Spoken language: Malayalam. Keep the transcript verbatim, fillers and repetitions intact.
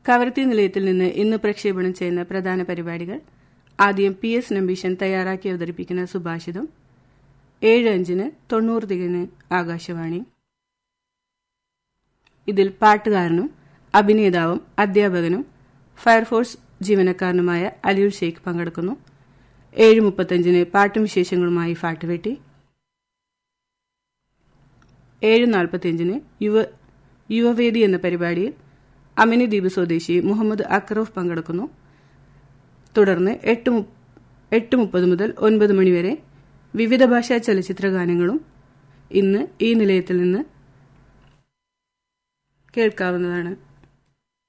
കവരത്തി നിലയത്തിൽ നിന്ന് ഇന്ന് പ്രക്ഷേപണം ചെയ്യുന്ന പ്രധാന പരിപാടികൾ: ആദ്യം പി എസ് നമ്പീശൻ തയ്യാറാക്കി അവതരിപ്പിക്കുന്ന സുഭാഷിതം, ഏഴ് അഞ്ചിന് തൊണ്ണൂറ് തികഞ്ഞ് ആകാശവാണി. ഇതിൽ പാട്ടുകാരനും അഭിനേതാവും അധ്യാപകനും ഫയർഫോഴ്സ് ജീവനക്കാരനുമായ അലിയുൽ ഷെയ്ഖ് പങ്കെടുക്കുന്നു. ഏഴ് മുപ്പത്തഞ്ചിന് പാട്ടും വിശേഷങ്ങളുമായി ഫാട്ടുവെട്ടി. ഏഴ് നാൽപ്പത്തിയഞ്ചിന് യുവ യുവവേദി എന്ന പരിപാടിയിൽ അമിനി ദ്വീപ് സ്വദേശി മുഹമ്മദ് അക്രഫ് പങ്കെടുക്കുന്നു. തുടർന്ന് എട്ട് എട്ട് മുപ്പത് മുതൽ ഒൻപത് മണിവരെ വിവിധ ഭാഷാ ചലച്ചിത്ര ഗാനങ്ങളും ഇന്ന് ഈ നിലയത്തിൽ നിന്ന് കേൾക്കാവുന്നതാണ്.